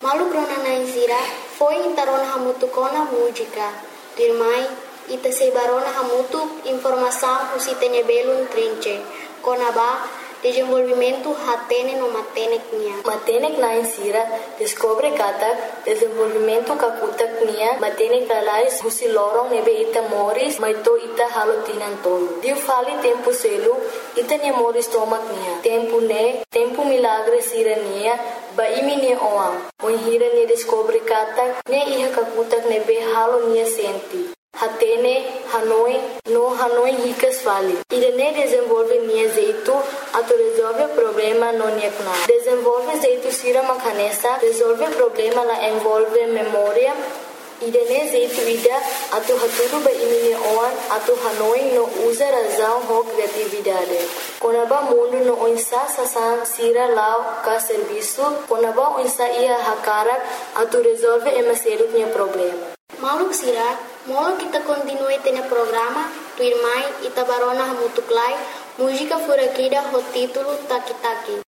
Malu krona naizira foi intarona hamutu kona música. Dirmai ita sebarona hamutu informação usitene belun trinche. Kona ba desenvolvimento hatene no matenek nia. Matenek na insira descobre kata desenvolvimento kakutak nia matenek lalais husi lorong nebe ita moris maito ita halotinan tolu. Diu fali tempo selu ita nia moris tomak nia. Tempo milagre sira nia ba imi nia oam. Mohira nia descobre kata nia iha kakutak nebe halo nia senti. Hatene, Hanoi ricas fali. Irene desenvolve nia jeito, ato resolve problema no nia kuna. Desenvolve jeito sira makanesa, resolve problema la envolve memória. Irene jeito ida, ato haturu ba imine oan, ato Hanoi no usa razão ho criatividade. Konaba mundo no oinsa sasan sira lao ka serviço, konaba oinsa ia hakarak, ato resolve emaseru nia problema. Mauluk sira, molo kita continue tene programa, tu irmãe itabarona hamutuklai, música furakida ho título Taki Taki.